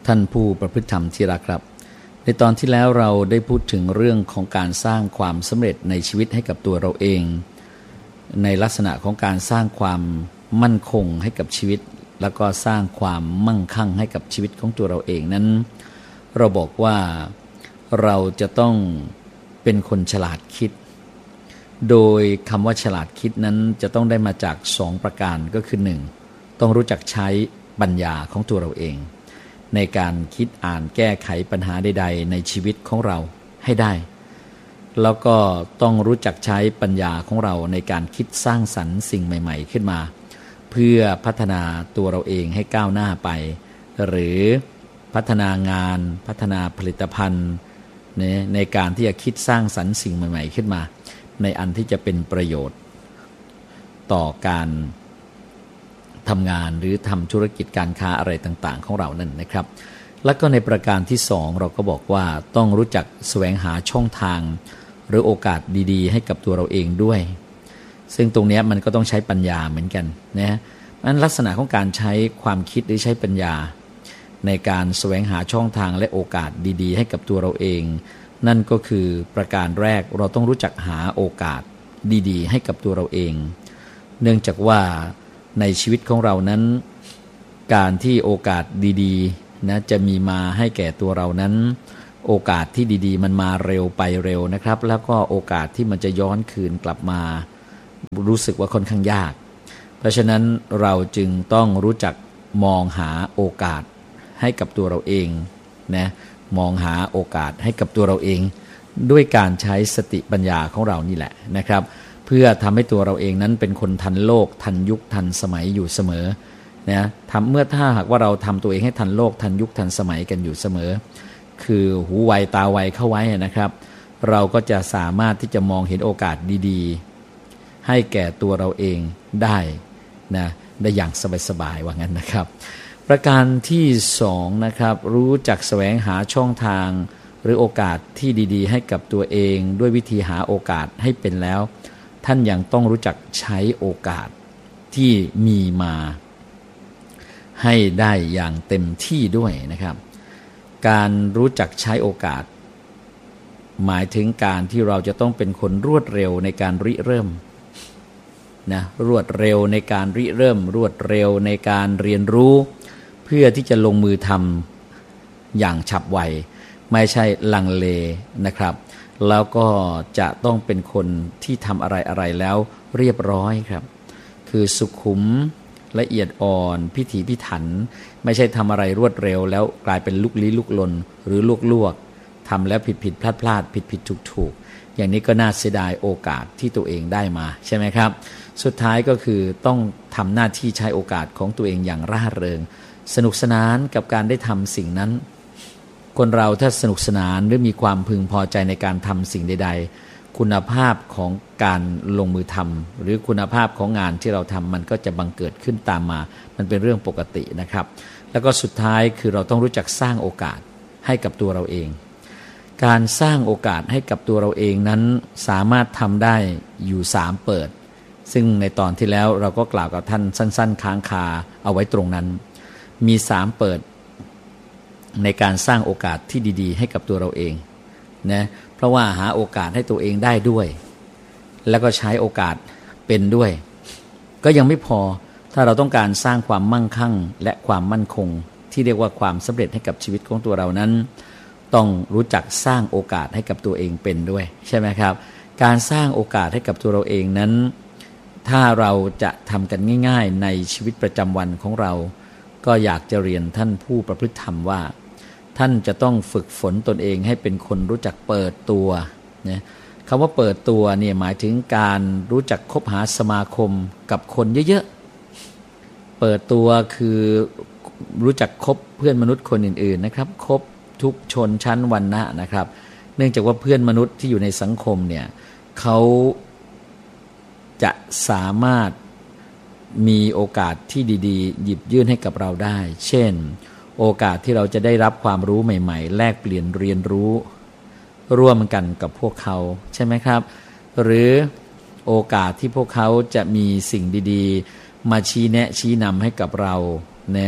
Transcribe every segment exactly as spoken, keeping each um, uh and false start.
ท่านผู้ประพฤติธรรมที่รักครับในตอนที่แล้วเราได้พูดถึงเรื่องของการสร้างความสำเร็จในชีวิตให้กับตัวเราเองในลักษณะของการสร้างความมั่นคงให้กับชีวิตแล้วก็สร้างความมั่งคั่งให้กับชีวิตของตัวเราเองนั้นเราบอกว่าเราจะต้องเป็นคนฉลาดคิดโดยคำว่าฉลาดคิดนั้นจะต้องได้มาจากสองประการก็คือหนึ่งต้องรู้จักใช้ปัญญาของตัวเราเองในการคิดอ่านแก้ไขปัญหาใดๆในชีวิตของเราให้ได้แล้วก็ต้องรู้จักใช้ปัญญาของเราในการคิดสร้างสรรค์สิ่งใหม่ๆขึ้นมาเพื่อพัฒนาตัวเราเองให้ก้าวหน้าไปหรือพัฒนางานพัฒนาผลิตภัณฑ์ในการที่จะคิดสร้างสรรค์สิ่งใหม่ๆขึ้นมาในอันที่จะเป็นประโยชน์ต่อการทำงานหรือทำธุรกิจการค้าอะไรต่างๆของเรานั่นนะครับแล้วก็ในประการที่สองเราก็บอกว่าต้องรู้จักแสวงหาช่องทางหรือโอกาสดีๆให้กับตัวเราเองด้วยซึ่งตรงนี้มันก็ต้องใช้ปัญญาเหมือนกันนะนั้นลักษณะของการใช้ความคิดหรือใช้ปัญญาในการแสวงหาช่องทางและโอกาสดีๆให้กับตัวเราเองนั่นก็คือประการแรกเราต้องรู้จักหาโอกาสดีๆให้กับตัวเราเองเนื่องจากว่าในชีวิตของเรานั้นการที่โอกาสดีๆนะจะมีมาให้แก่ตัวเรานั้นโอกาสที่ดีๆมันมาเร็วไปเร็วนะครับแล้วก็โอกาสที่มันจะย้อนคืนกลับมารู้สึกว่าค่อนข้างยากเพราะฉะนั้นเราจึงต้องรู้จักมองหาโอกาสให้กับตัวเราเองนะมองหาโอกาสให้กับตัวเราเองด้วยการใช้สติปัญญาของเรานี่แหละนะครับเพื่อทำให้ตัวเราเองนั้นเป็นคนทันโลกทันยุคทันสมัยอยู่เสมอนะทำเมื่อถ้าหากว่าเราทำตัวเองให้ทันโลกทันยุคทันสมัยกันอยู่เสมอคือหูไวตาไวเข้าไว้นะครับเราก็จะสามารถที่จะมองเห็นโอกาสดีๆให้แก่ตัวเราเองได้นะได้อย่างสบายๆว่างั้นนะครับประการที่สองนะครับรู้จักแสวงหาช่องทางหรือโอกาสที่ดีๆให้กับตัวเองด้วยวิธีหาโอกาสให้เป็นแล้วท่านยังต้องรู้จักใช้โอกาสที่มีมาให้ได้อย่างเต็มที่ด้วยนะครับการรู้จักใช้โอกาสหมายถึงการที่เราจะต้องเป็นคนรวดเร็วในการริเริ่มนะรวดเร็วในการริเริ่มรวดเร็วในการเรียนรู้เพื่อที่จะลงมือทำอย่างฉับไวไม่ใช่ลังเลนะครับแล้วก็จะต้องเป็นคนที่ทำอะไรอะไรแล้วเรียบร้อยครับคือสุขุมละเอียดอ่อนพิถีพิถันไม่ใช่ทำอะไรรวดเร็วแล้วกลายเป็นลุกลี้ลุกลนหรือลวกลวกทำแล้วผิดผิดพลาดพลาดผิดผิดถูกถูกอย่างนี้ก็น่าเสียดายโอกาสที่ตัวเองได้มาใช่ไหมครับสุดท้ายก็คือต้องทำหน้าที่ใช้โอกาสของตัวเองอย่างร่าเริงสนุกสนานกับการได้ทำสิ่งนั้นคนเราถ้าสนุกสนานหรือมีความพึงพอใจในการทำสิ่งใดๆคุณภาพของการลงมือทำหรือคุณภาพของงานที่เราทำมันก็จะบังเกิดขึ้นตามมามันเป็นเรื่องปกตินะครับแล้วก็สุดท้ายคือเราต้องรู้จักสร้างโอกาสให้กับตัวเราเองการสร้างโอกาสให้กับตัวเราเองนั้นสามารถทำได้อยู่สามเปิดซึ่งในตอนที่แล้วเราก็กล่าวกับท่านสั้นๆค้างคาเอาไว้ตรงนั้นมีสามเปิดในการสร้างโอกาสที่ดีๆให้กับตัวเราเองนะเพราะว่าหาโอกาสให้ตัวเองได้ด้วยแล้วก็ใช้โอกาสเป็นด้วยก็ยังไม่พอถ้าเราต้องการสร้างความมั่งคั่งและความมั่นคงที่เรียกว่าความสำเร็จให้กับชีวิตของตัวเรานั้นต้องรู้จักสร้างโอกาสให้กับตัวเองเป็นด้วยใช่ไหมครับการสร้างโอกาสให้กับตัวเราเองนั้นถ้าเราจะทำกันง่ายๆในชีวิตประจำวันของเราก็อยากจะเรียนท่านผู้ประพฤติธรรมว่าท่านจะต้องฝึกฝนตนเองให้เป็นคนรู้จักเปิดตัวนะคำว่าเปิดตัวเนี่ยหมายถึงการรู้จักคบหาสมาคมกับคนเยอะๆเปิดตัวคือรู้จักคบเพื่อนมนุษย์คนอื่นๆนะครับคบทุกชนชั้นวรรณะนะครับเนื่องจากว่าเพื่อนมนุษย์ที่อยู่ในสังคมเนี่ยเขาจะสามารถมีโอกาสที่ดีๆหยิบยื่นให้กับเราได้เช่นโอกาสที่เราจะได้รับความรู้ใหม่ๆแลกเปลี่ยนเรียนรู้ร่วมกันกับพวกเขาใช่ไหมครับหรือโอกาสที่พวกเขาจะมีสิ่งดีๆมาชี้แนะชี้นำให้กับเรานะ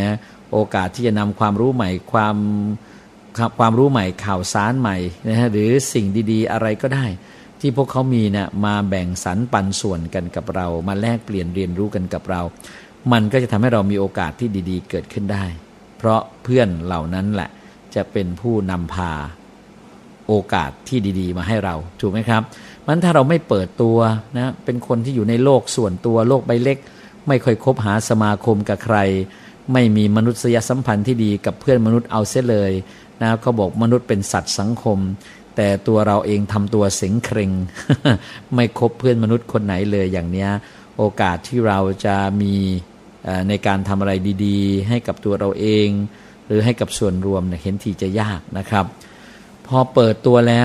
โอกาสที่จะนำความรู้ใหม่ความความรู้ใหม่ข่าวสารใหม่นะฮะหรือสิ่งดีๆอะไรก็ได้ที่พวกเขามีเนี่ยมาแบ่งสรรปันส่วนกันกับเรามาแลกเปลี่ยนเรียนรู้กันกับเรามันก็จะทำให้เรามีโอกาสที่ดีๆเกิดขึ้นได้เพราะเพื่อนเหล่านั้นแหละจะเป็นผู้นำพาโอกาสที่ดีๆมาให้เราถูกไหมครับมันถ้าเราไม่เปิดตัวนะเป็นคนที่อยู่ในโลกส่วนตัวโลกใบเล็กไม่ค่อยคบหาสมาคมกับใครไม่มีมนุษยสัมพันธ์ที่ดีกับเพื่อนมนุษย์เอาเสียเลยนะเขาบอกมนุษย์เป็นสัตว์สังคมแต่ตัวเราเองทำตัวเสงเคร่ง ไม่คบเพื่อนมนุษย์คนไหนเลยอย่างเนี้ยโอกาสที่เราจะมีในการทำอะไรดีๆให้กับตัวเราเองหรือให้กับส่วนรวมเนี่ยเห็นทีจะยากนะครับพอเปิดตัวแล้ว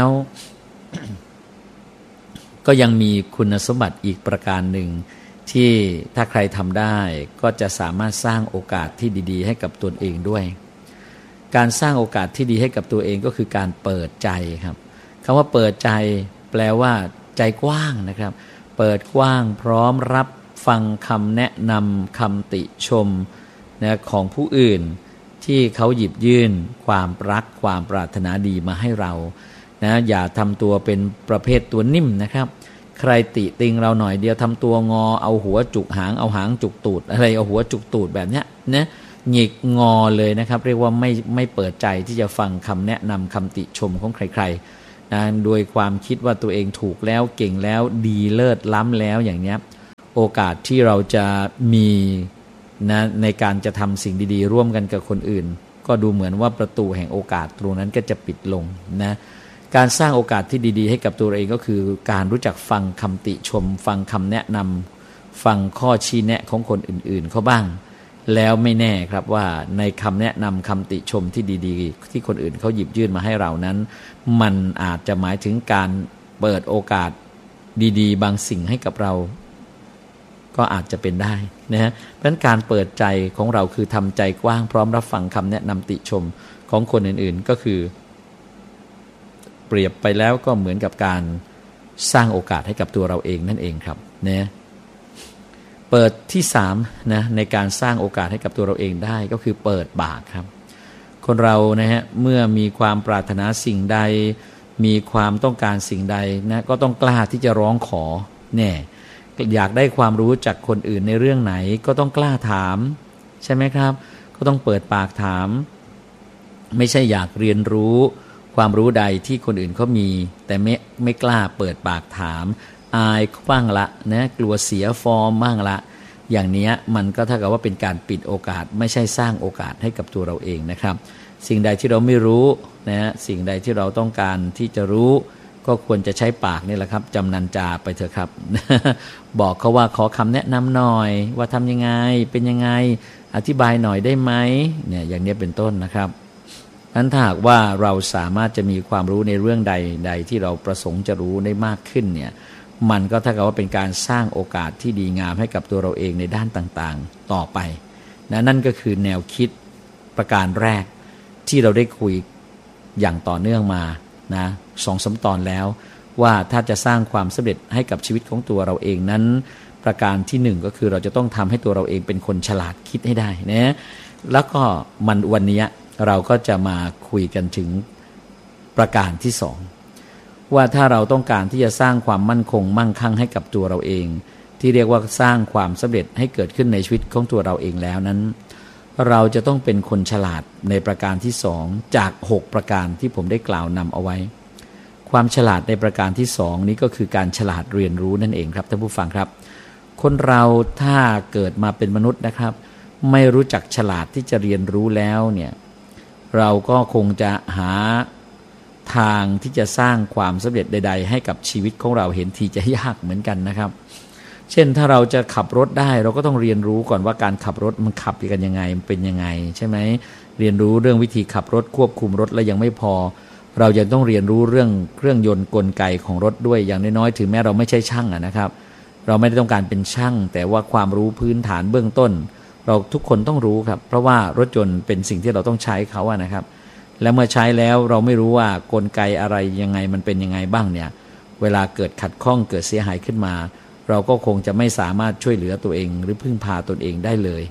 ก็ยังมีคุณสมบัติอีกประการหนึ่งที่ถ้าใครทำได้ก็จะสามารถสร้างโอกาสที่ดีๆให้กับตนเองด้วยการสร้างโอกาสที่ดีให้กับตัวเองก็คือการเปิดใจครับคำว่าเปิดใจแปลว่าใจกว้างนะครับเปิดกว้างพร้อมรับฟังคำแนะนำคำติชมนะของผู้อื่นที่เขาหยิบยื่นความรักความปรารถนาดีมาให้เรานะอย่าทำตัวเป็นประเภทตัวนิ่มนะครับใครติติงเราหน่อยเดียวทำตัวงอเอาหัวจุกหางเอาหางจุกตูดอะไรเอาหัวจุกตูดแบบเนี้ยนะหงิกงอเลยนะครับเรียกว่าไม่ไม่เปิดใจที่จะฟังคำแนะนำคำติชมของใครๆนะโดยความคิดว่าตัวเองถูกแล้วเก่งแล้วดีเลิศล้ำแล้วอย่างเนี้ยโอกาสที่เราจะมีนะในการจะทำสิ่งดีๆร่วมกันกับคนอื่นก็ดูเหมือนว่าประตูแห่งโอกาสตรงนั้นก็จะปิดลงนะการสร้างโอกาสที่ดีๆให้กับตัวเราเองก็คือการรู้จักฟังคำติชมฟังคำแนะนำฟังข้อชี้แนะของคนอื่นๆเขาบ้างแล้วไม่แน่ครับว่าในคำแนะนำคำติชมที่ดีๆที่คนอื่นเขาหยิบยื่นมาให้เรานั้นมันอาจจะหมายถึงการเปิดโอกาสดีๆบางสิ่งให้กับเราก็อาจจะเป็นได้นะฮะเพราะฉะนั้นการเปิดใจของเราคือทำใจกว้างพร้อมรับฟังคำแนะนำติชมของคนอื่นๆก็คือเปรียบไปแล้วก็เหมือนกับการสร้างโอกาสให้กับตัวเราเองนั่นเองครับนะเปิดที่สามนะในการสร้างโอกาสให้กับตัวเราเองได้ก็คือเปิดปากครับคนเรานะฮะเมื่อมีความปรารถนาสิ่งใดมีความต้องการสิ่งใดนะก็ต้องกล้าที่จะร้องขอแน่อยากได้ความรู้จากคนอื่นในเรื่องไหนก็ต้องกล้าถามใช่ไหมครับก็ต้องเปิดปากถามไม่ใช่อยากเรียนรู้ความรู้ใดที่คนอื่นเขามีแต่ไม่ไม่กล้าเปิดปากถามอายบ้างละนะกลัวเสียฟอร์มบ้างละอย่างนี้มันก็เท่ากับว่าเป็นการปิดโอกาสไม่ใช่สร้างโอกาสให้กับตัวเราเองนะครับสิ่งใดที่เราไม่รู้นะสิ่งใดที่เราต้องการที่จะรู้ก็ควรจะใช้ปากนี่แหละครับจำนันจาไปเถอะครับ บอกเขาว่าขอคำแนะนำหน่อยว่าทำยังไงเป็นยังไงอธิบายหน่อยได้ไหมเนี่ยอย่างนี้เป็นต้นนะครับนั้นถ้าหากว่าเราสามารถจะมีความรู้ในเรื่องใดใดที่เราประสงค์จะรู้ได้มากขึ้นเนี่ยมันก็เท่ากับว่าเป็นการสร้างโอกาสที่ดีงามให้กับตัวเราเองในด้านต่างๆต่อไปนะนั่นก็คือแนวคิดประการแรกที่เราได้คุยอย่างต่อเนื่องมานะสองสามตอนแล้วว่าถ้าจะสร้างความสำเร็จให้กับชีวิตของตัวเราเองนั้นประการที่หนึ่งก็คือเราจะต้องทำให้ตัวเราเองเป็นคนฉลาดคิดให้ได้นะแล้วก็มันวันนี้เราก็จะมาคุยกันถึงประการที่สองว่าถ้าเราต้องการที่จะสร้างความมั่นคงมั่งคั่งให้กับตัวเราเองที่เรียกว่าสร้างความสำเร็จให้เกิดขึ้นในชีวิตของตัวเราเองแล้วนั้นเราจะต้องเป็นคนฉลาดในประการที่สองจากหกประการที่ผมได้กล่าวนำเอาไว้ความฉลาดในประการที่สองนี้ก็คือการฉลาดเรียนรู้นั่นเองครับท่านผู้ฟังครับคนเราถ้าเกิดมาเป็นมนุษย์นะครับไม่รู้จักฉลาดที่จะเรียนรู้แล้วเนี่ยเราก็คงจะหาทางที่จะสร้างความสำเร็จใดๆให้กับชีวิตของเราเห็นทีจะยากเหมือนกันนะครับเช่นถ้าเราจะขับรถได้เราก็ต้องเรียนรู้ก่อนว่าการขับรถมันขับกันยังไงมันเป็นยังไงใช่ไหมเรียนรู้เรื่องวิธีขับรถควบคุมรถแล้วยังไม่พอเรายังต้องเรียนรู้เรื่องเครื่องยนต์กลไกของรถด้วยอย่างน้อยๆถึงแม้เราไม่ใช่ช่างนะครับเราไม่ได้ต้องการเป็นช่างแต่ว่าความรู้พื้นฐานเบื้องต้นเราทุกคนต้องรู้ครับเพราะว่ารถยนต์เป็นสิ่งที่เราต้องใช้เขาอะนะครับแล้วเมื่อใช้แล้วเราไม่รู้ว่ากลไกอะไรยังไงมันเป็นยังไงบ้างเนี่ยเวลาเกิดขัดข้องเกิดเสียหายขึ้นมาเราก็คงจะไม่สามารถช่วยเหลือตัวเองหรือพึ่งพาตนเองได้เลย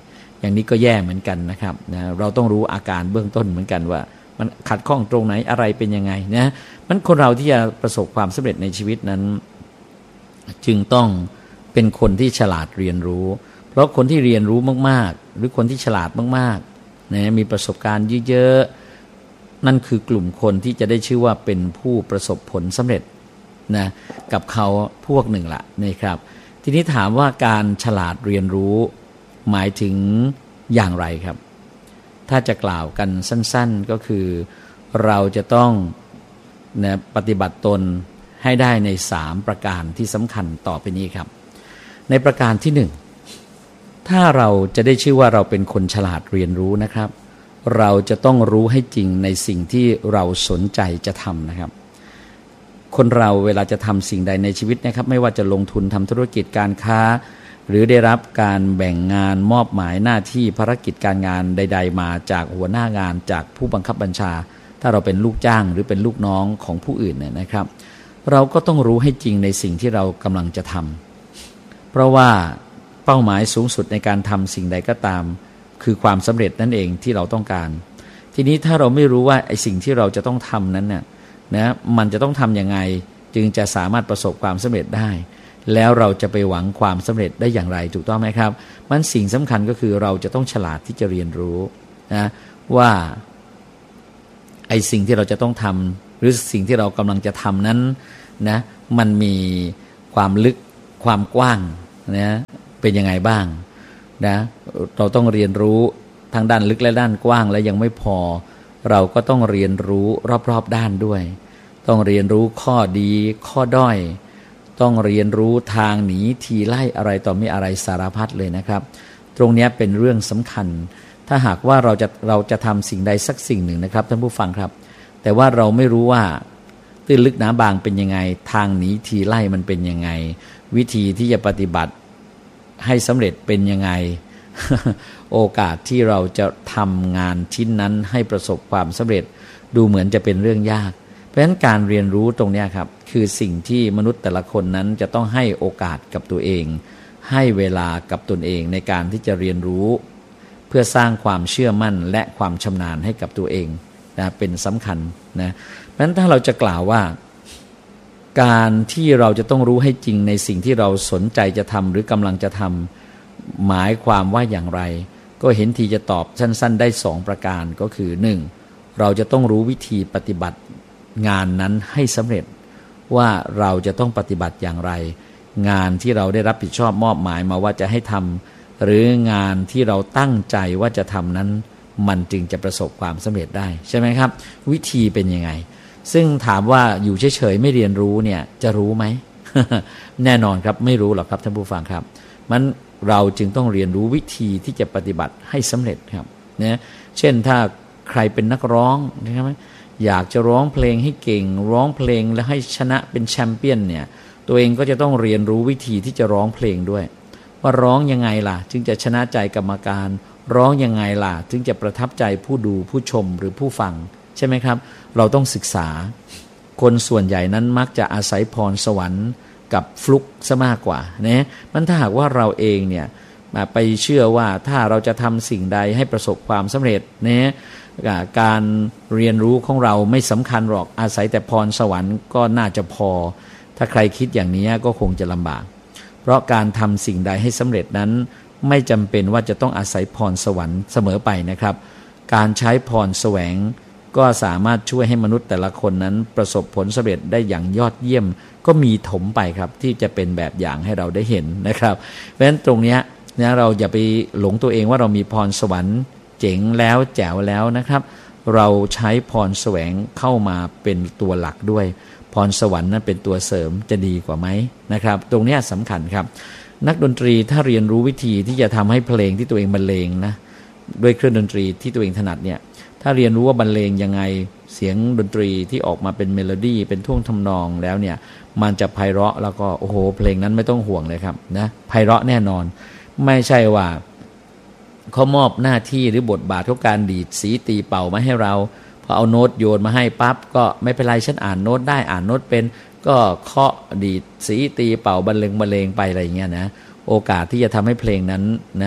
อย่างนี้ก็แย่เหมือนกันนะครับนะเราต้องรู้อาการเบื้องต้นเหมือนกันว่ามันขัดข้องตรงไหนอะไรเป็นยังไงนะมันคนเราที่จะประสบความสำเร็จในชีวิตนั้นจึงต้องเป็นคนที่ฉลาดเรียนรู้เพราะคนที่เรียนรู้มากๆหรือคนที่ฉลาดมากๆนะมีประสบการณ์เยอะๆนั่นคือกลุ่มคนที่จะได้ชื่อว่าเป็นผู้ประสบผลสำเร็จนะกับเขาพวกหนึ่งละนะครับทีนี้ถามว่าการฉลาดเรียนรู้หมายถึงอย่างไรครับถ้าจะกล่าวกันสั้นๆก็คือเราจะต้องนะปฏิบัติตนให้ได้ในสามประการที่สำคัญต่อไปนี้ครับในประการที่หนึ่งถ้าเราจะได้ชื่อว่าเราเป็นคนฉลาดเรียนรู้นะครับเราจะต้องรู้ให้จริงในสิ่งที่เราสนใจจะทำนะครับคนเราเวลาจะทำสิ่งใดในชีวิตนะครับไม่ว่าจะลงทุนทำธุรกิจการค้าหรือได้รับการแบ่งงานมอบหมายหน้าที่ภารกิจการงานใดๆมาจากหัวหน้างานจากผู้บังคับบัญชาถ้าเราเป็นลูกจ้างหรือเป็นลูกน้องของผู้อื่นเนี่ยนะครับเราก็ต้องรู้ให้จริงในสิ่งที่เรากำลังจะทำเพราะว่าเป้าหมายสูงสุดในการทำสิ่งใดก็ตามคือความสำเร็จนั่นเองที่เราต้องการทีนี้ถ้าเราไม่รู้ว่าไอ้สิ่งที่เราจะต้องทำนั้นเนี่ยนะมันจะต้องทำยังไงจึงจะสามารถประสบความสำเร็จได้แล้วเราจะไปหวังความสำเร็จได้อย่างไรถูกต้องไหมครับมันสิ่งสำคัญก็คือเราจะต้องฉลาดที่จะเรียนรู้นะว่าไอ้สิ่งที่เราจะต้องทำหรือสิ่งที่เรากำลังจะทำนั้นนะมันมีความลึกความกว้างนะเป็นยังไงบ้างนะเราต้องเรียนรู้ทั้งด้านลึกและด้านกว้างและยังไม่พอเราก็ต้องเรียนรู้รอบๆด้านด้วยต้องเรียนรู้ข้อดีข้อด้อยต้องเรียนรู้ทางหนีทีไล่อะไรต่อมีอะไรสารพัดเลยนะครับตรงนี้เป็นเรื่องสำคัญถ้าหากว่าเราจะเราจะทำสิ่งใดสักสิ่งหนึ่งนะครับท่านผู้ฟังครับแต่ว่าเราไม่รู้ว่าตื้นลึกหนาบางเป็นยังไงทางหนีทีไล่มันเป็นยังไงวิธีที่จะปฏิบัติให้สำเร็จเป็นยังไง โอกาสที่เราจะทำงานชิ้นนั้นให้ประสบความสำเร็จดูเหมือนจะเป็นเรื่องยากเพราะฉะนั้นการเรียนรู้ตรงนี้ครับคือสิ่งที่มนุษย์แต่ละคนนั้นจะต้องให้โอกาสกับตัวเองให้เวลากับตนเองในการที่จะเรียนรู้เพื่อสร้างความเชื่อมั่นและความชำนาญให้กับตัวเองนะเป็นสำคัญนะเพราะฉะนั้นถ้าเราจะกล่าวว่าการที่เราจะต้องรู้ให้จริงในสิ่งที่เราสนใจจะทำหรือกำลังจะทำหมายความว่าอย่างไรก็เห็นทีจะตอบสั้นๆได้สองประการก็คือหนึ่งเราจะต้องรู้วิธีปฏิบัติงานนั้นให้สำเร็จว่าเราจะต้องปฏิบัติอย่างไรงานที่เราได้รับผิดชอบมอบหมายมาว่าจะให้ทำหรืองานที่เราตั้งใจว่าจะทำนั้นมันจึงจะประสบความสำเร็จได้ใช่ไหมครับวิธีเป็นยังไงซึ่งถามว่าอยู่เฉยๆไม่เรียนรู้เนี่ยจะรู้ไหม แน่นอนครับไม่รู้หรอกครับท่านผู้ฟังครับมันเราจึงต้องเรียนรู้วิธีที่จะปฏิบัติให้สำเร็จครับนะเช่นถ้าใครเป็นนักร้องนะครับอยากจะร้องเพลงให้เก่งร้องเพลงและให้ชนะเป็นแชมเปี้ยนเนี่ยตัวเองก็จะต้องเรียนรู้วิธีที่จะร้องเพลงด้วยว่าร้องยังไงล่ะจึงจะชนะใจกรรมการร้องยังไงล่ะถึงจะประทับใจผู้ดูผู้ชมหรือผู้ฟังใช่ไหมครับเราต้องศึกษาคนส่วนใหญ่นั้นมักจะอาศัยพรสวรรค์กับฟลุกซะมากกว่านะมันถ้าหากว่าเราเองเนี่ยไปเชื่อว่าถ้าเราจะทำสิ่งใดให้ประสบความสำเร็จนะการเรียนรู้ของเราไม่สำคัญหรอกอาศัยแต่พรสวรรค์ก็น่าจะพอถ้าใครคิดอย่างนี้ก็คงจะลำบากเพราะการทำสิ่งใดให้สำเร็จนั้นไม่จำเป็นว่าจะต้องอาศัยพรสวรรค์เสมอไปนะครับการใช้พรแสวงก็สามารถช่วยให้มนุษย์แต่ละคนนั้นประสบผลสำเร็จได้อย่างยอดเยี่ยมก็มีถมไปครับที่จะเป็นแบบอย่างให้เราได้เห็นนะครับเพราะฉะนั้นตรงนี้นะเราอย่าไปหลงตัวเองว่าเรามีพรสวรรค์เจ๋งแล้วแจ๋วแล้วนะครับเราใช้พรแสวงเข้ามาเป็นตัวหลักด้วยพรสวรรค์นั้นเป็นตัวเสริมจะดีกว่าไหมนะครับตรงนี้สำคัญครับนักดนตรีถ้าเรียนรู้วิธีที่จะทำให้เพลงที่ตัวเองบรรเลงนะด้วยเครื่องดนตรีที่ตัวเองถนัดเนี่ยถ้าเรียนรู้ว่าบรรเลงยังไงเสียงดนตรีที่ออกมาเป็นเมโลดี้เป็นท่วงทำนองแล้วเนี่ยมันจะไพเราะแล้วก็โอ้โหเพลงนั้นไม่ต้องห่วงเลยครับนะไพเราะแน่นอนไม่ใช่ว่าเขามอบหน้าที่หรือบทบาทของการดีดสีตีเป่ามาให้เราพอเอาโน้ตโยนมาให้ปั๊บก็ไม่เป็นไรฉันอ่านโน้ตได้อ่านโน้ตเป็นก็เคาะดีดสีตีเป่าบรรเลงบรรเลงไปอะไรอย่างเงี้ยนะโอกาสที่จะทำให้เพลงนั้นนะ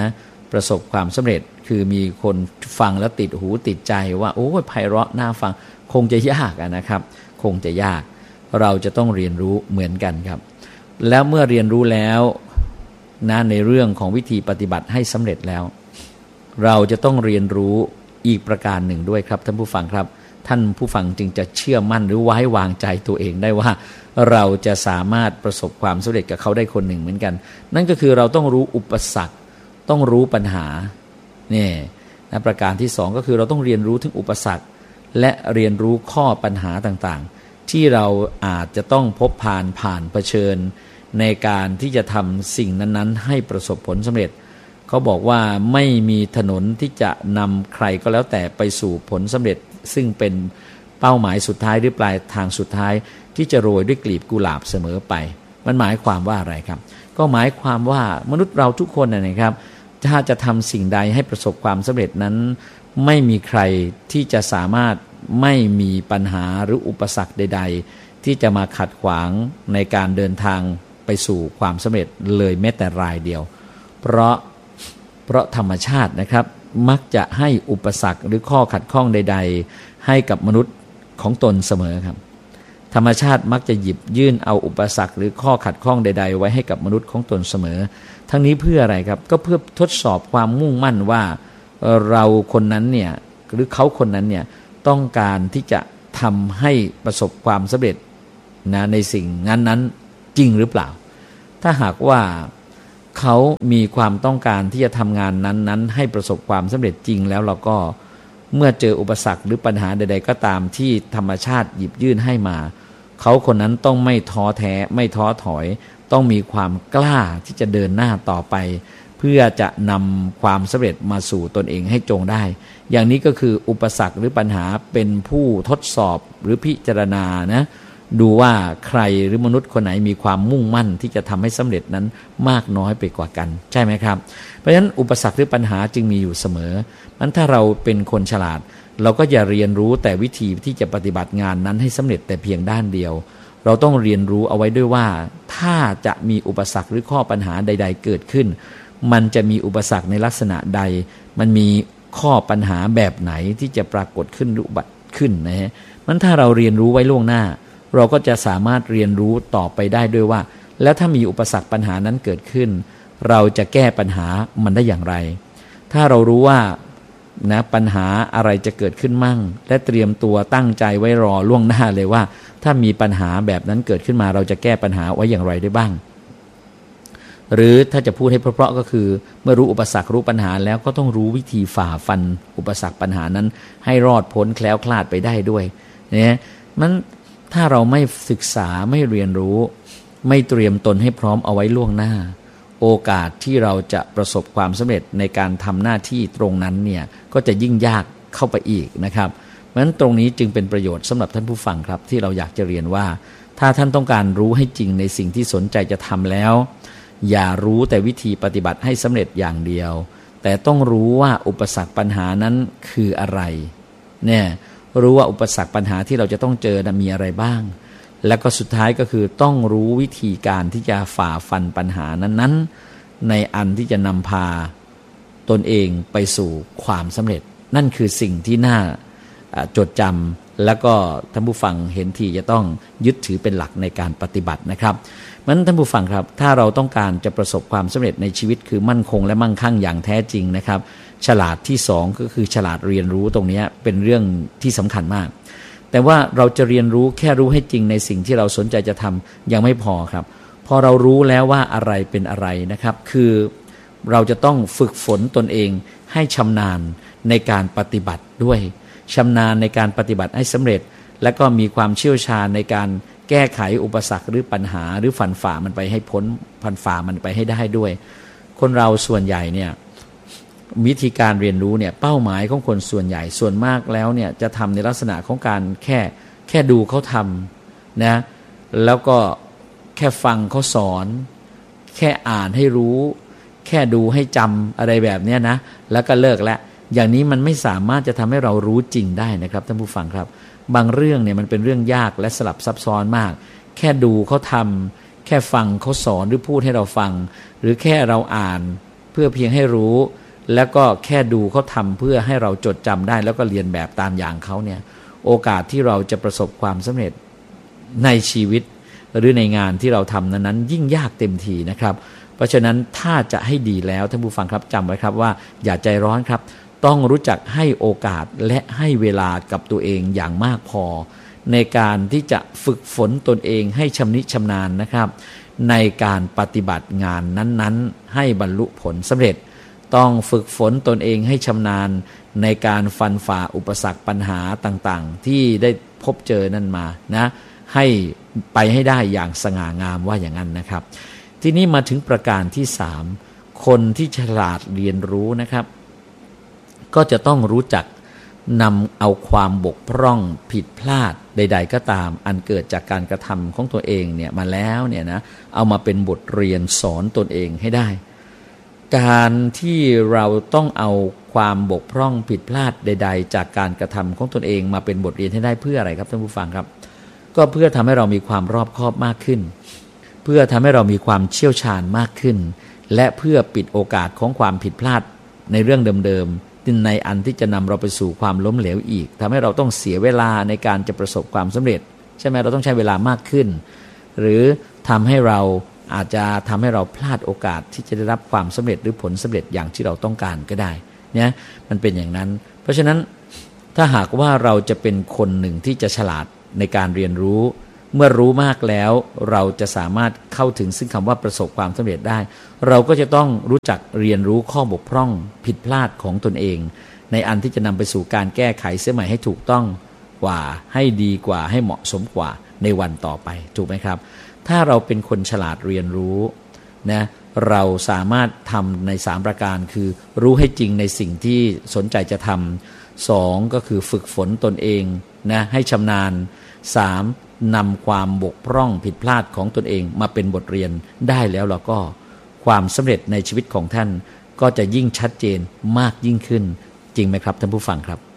ประสบความสำเร็จคือมีคนฟังแล้วติดหูติดใจว่าโอ้ยไพเราะน่าฟังคงจะยากนะครับคงจะยากเราจะต้องเรียนรู้เหมือนกันครับแล้วเมื่อเรียนรู้แล้วนะในเรื่องของวิธีปฏิบัติให้สำเร็จแล้วเราจะต้องเรียนรู้อีกประการหนึ่งด้วยครับท่านผู้ฟังครับท่านผู้ฟังจึงจะเชื่อมั่นหรือไว้วางใจตัวเองได้ว่าเราจะสามารถประสบความสำเร็จกับเขาได้คนหนึ่งเหมือนกันนั่นก็คือเราต้องรู้อุปสรรคต้องรู้ปัญหานี่นะประการที่สองก็คือเราต้องเรียนรู้ถึงอุปสรรคและเรียนรู้ข้อปัญหาต่างๆที่เราอาจจะต้องพบผ่านผ่านเผชิญในการที่จะทำสิ่งนั้นๆให้ประสบผลสำเร็จเขาบอกว่าไม่มีถนนที่จะนำใครก็แล้วแต่ไปสู่ผลสำเร็จซึ่งเป็นเป้าหมายสุดท้ายหรือปลายทางสุดท้ายที่จะโรยด้วยกลีบกุหลาบเสมอไปมันหมายความว่าอะไรครับก็หมายความว่ามนุษย์เราทุกคนนะครับถ้าจะทำสิ่งใดให้ประสบความสำเร็จนั้นไม่มีใครที่จะสามารถไม่มีปัญหาหรืออุปสรรคใดๆที่จะมาขัดขวางในการเดินทางไปสู่ความสำเร็จเลยแม้แต่รายเดียวเพราะเพราะธรรมชาตินะครับมักจะให้อุปสรรคหรือข้อขัดข้องใดๆให้กับมนุษย์ของตนเสมอครับธรรมชาติมักจะหยิบยื่นเอาอุปสรรคหรือข้อขัดข้องใดๆไว้ให้กับมนุษย์ของตนเสมอทั้งนี้เพื่ออะไรครับก็เพื่อทดสอบความมุ่งมั่นว่าเราคนนั้นเนี่ยหรือเขาคนนั้นเนี่ยต้องการที่จะทำให้ประสบความสำเร็จนะในสิ่งนั้นๆจริงหรือเปล่าถ้าหากว่าเขามีความต้องการที่จะทำงานนั้นๆให้ประสบความสำเร็จจริงแล้วเราก็เมื่อเจออุปสรรคหรือปัญหาใดๆก็ตามที่ธรรมชาติหยิบยื่นให้มาเขาคนนั้นต้องไม่ท้อแท้ไม่ท้อถอยต้องมีความกล้าที่จะเดินหน้าต่อไปเพื่อจะนำความสำเร็จมาสู่ตนเองให้จงได้อย่างนี้ก็คืออุปสรรคหรือปัญหาเป็นผู้ทดสอบหรือพิจารณานะดูว่าใครหรือมนุษย์คนไหนมีความมุ่งมั่นที่จะทำให้สำเร็จนั้นมากน้อยไปกว่ากันใช่ไหมครับเพราะฉะนั้นอุปสรรคหรือปัญหาจึงมีอยู่เสมอนั้นถ้าเราเป็นคนฉลาดเราก็อย่าเรียนรู้แต่วิธีที่จะปฏิบัติงานนั้นให้สำเร็จแต่เพียงด้านเดียวเราต้องเรียนรู้เอาไว้ด้วยว่าถ้าจะมีอุปสรรคหรือข้อปัญหาใดๆเกิดขึ้นมันจะมีอุปสรรคในลักษณะใดมันมีข้อปัญหาแบบไหนที่จะปรากฏขึ้นหรืออุบัติขึ้นนะฮะมันถ้าเราเรียนรู้ไว้ล่วงหน้าเราก็จะสามารถเรียนรู้ต่อไปได้ด้วยว่าแล้วถ้ามีอุปสรรคปัญหานั้นเกิดขึ้นเราจะแก้ปัญหามันได้อย่างไรถ้าเรารู้ว่านะปัญหาอะไรจะเกิดขึ้นมั่งและเตรียมตัวตั้งใจไว้รอล่วงหน้าเลยว่าถ้ามีปัญหาแบบนั้นเกิดขึ้นมาเราจะแก้ปัญหาไว้อย่างไรได้บ้างหรือถ้าจะพูดให้เพราะๆก็คือเมื่อรู้อุปสรรครู้ปัญหาแล้วก็ต้องรู้วิธีฝ่าฟันอุปสรรคปัญหานั้นให้รอดพ้นแคล้วคลาดไปได้ด้วยเนี่ยมันถ้าเราไม่ศึกษาไม่เรียนรู้ไม่เตรียมตนให้พร้อมเอาไว้ล่วงหน้าโอกาสที่เราจะประสบความสำเร็จในการทำหน้าที่ตรงนั้นเนี่ยก็จะยิ่งยากเข้าไปอีกนะครับเพราะฉะนั้นตรงนี้จึงเป็นประโยชน์สำหรับท่านผู้ฟังครับที่เราอยากจะเรียนว่าถ้าท่านต้องการรู้ให้จริงในสิ่งที่สนใจจะทำแล้วอย่ารู้แต่วิธีปฏิบัติให้สำเร็จอย่างเดียวแต่ต้องรู้ว่าอุปสรรคปัญหานั้นคืออะไรเนี่ยรู้ว่าอุปสรรคปัญหาที่เราจะต้องเจอนะมีอะไรบ้างแล้วก็สุดท้ายก็คือต้องรู้วิธีการที่จะฝ่าฟันปัญหานั้นๆในอันที่จะนำพาตนเองไปสู่ความสำเร็จนั่นคือสิ่งที่น่าจดจำแล้วก็ท่านผู้ฟังเห็นทีจะต้องยึดถือเป็นหลักในการปฏิบัตินะครับนั้นท่านผู้ฟังครับถ้าเราต้องการจะประสบความสำเร็จในชีวิตคือมั่นคงและมั่งคั่งอย่างแท้จริงนะครับฉลาดที่สองก็คือฉลาดเรียนรู้ตรงนี้เป็นเรื่องที่สำคัญมากแต่ว่าเราจะเรียนรู้แค่รู้ให้จริงในสิ่งที่เราสนใจจะทำยังไม่พอครับพอเรารู้แล้วว่าอะไรเป็นอะไรนะครับคือเราจะต้องฝึกฝนตนเองให้ชำนาญในการปฏิบัติด้วยชำนาญในการปฏิบัติให้สำเร็จและก็มีความเชี่ยวชาญในการแก้ไขอุปสรรคหรือปัญหาหรือฟันฝ่ามันไปให้พ้นฟันฝ่ามันไปให้ได้ด้วยคนเราส่วนใหญ่เนี่ยวิธีการเรียนรู้เนี่ยเป้าหมายของคนส่วนใหญ่ส่วนมากแล้วเนี่ยจะทำในลักษณะของการแค่แค่ดูเขาทำนะแล้วก็แค่ฟังเขาสอนแค่อ่านให้รู้แค่ดูให้จำอะไรแบบนี้นะแล้วก็เลิกแล้วอย่างนี้มันไม่สามารถจะทำให้เรารู้จริงได้นะครับท่านผู้ฟังครับบางเรื่องเนี่ยมันเป็นเรื่องยากและสลับซับซ้อนมากแค่ดูเขาทำแค่ฟังเขาสอนหรือพูดให้เราฟังหรือแค่เราอ่านเพื่อเพียงให้รู้แล้วก็แค่ดูเขาทำเพื่อให้เราจดจำได้แล้วก็เรียนแบบตามอย่างเขาเนี่ยโอกาสที่เราจะประสบความสำเร็จในชีวิตหรือในงานที่เราทำนั้นๆยิ่งยากเต็มทีนะครับเพราะฉะนั้นถ้าจะให้ดีแล้วท่านผู้ฟังครับจำไว้ครับว่าอย่าใจร้อนครับต้องรู้จักให้โอกาสและให้เวลากับตัวเองอย่างมากพอในการที่จะฝึกฝนตนเองให้ชำนิชำนาญนะครับในการปฏิบัติงานนั้นๆให้บรรลุผลสำเร็จต้องฝึกฝนตนเองให้ชำนาญในการฟันฝ่าอุปสรรคปัญหาต่างๆที่ได้พบเจอนั่นมานะให้ไปให้ได้อย่างสง่างามว่าอย่างนั้นนะครับทีนี้มาถึงประการที่สามคนที่ฉลาดเรียนรู้นะครับก็จะต้องรู้จักนำเอาความบกพร่องผิดพลาดใดๆก็ตามอันเกิดจากการกระทำของตัวเองเนี่ยมาแล้วเนี่ยนะเอามาเป็นบทเรียนสอนตนเองให้ได้การที่เราต้องเอาความบกพร่องผิดพลาดใดๆจากการกระทำของตนเองมาเป็นบทเรียนให้ได้เพื่ออะไรครับท่านผู้ฟังครับก็เพื่อทำให้เรามีความรอบคอบมากขึ้นเพื่อทำให้เรามีความเชี่ยวชาญมากขึ้นและเพื่อปิดโอกาสของความผิดพลาดในเรื่องเดิมๆในอันที่จะนำเราไปสู่ความล้มเหลวอีกทำให้เราต้องเสียเวลาในการจะประสบความสำเร็จใช่ไหมเราต้องใช้เวลามากขึ้นหรือทำให้เราอาจจะทำให้เราพลาดโอกาสที่จะได้รับความสำเร็จหรือผลสำเร็จอย่างที่เราต้องการก็ได้เนี่ยมันเป็นอย่างนั้นเพราะฉะนั้นถ้าหากว่าเราจะเป็นคนหนึ่งที่จะฉลาดในการเรียนรู้เมื่อรู้มากแล้วเราจะสามารถเข้าถึงซึ่งคำว่าประสบความสำเร็จได้เราก็จะต้องรู้จักเรียนรู้ข้อบกพร่องผิดพลาดของตนเองในอันที่จะนำไปสู่การแก้ไขเสียใหม่ให้ถูกต้องกว่าให้ดีกว่าให้เหมาะสมกว่าในวันต่อไปถูกไหมครับถ้าเราเป็นคนฉลาดเรียนรู้นะเราสามารถทำในสามประการคือรู้ให้จริงในสิ่งที่สนใจจะทำสองก็คือฝึกฝนตนเองนะให้ชำนาญสามนำความบกพร่องผิดพลาดของตนเองมาเป็นบทเรียนได้แล้วเราก็ความสำเร็จในชีวิตของท่านก็จะยิ่งชัดเจนมากยิ่งขึ้นจริงไหมครับท่านผู้ฟังครับ